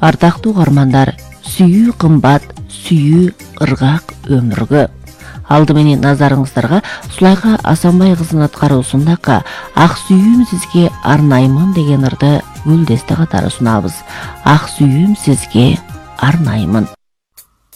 Ардактуу угармандар, сүйүү кымбат, сүйүү ыргак өмүргө. Алды менен назарыңыздарга Сулайга Асанбай кызынын аткаруусундагы Ак сүйүүм сизге арнаймын деген ырды гүлдесте катары сунабыз. Ак сүйүүм сизге арнаймын.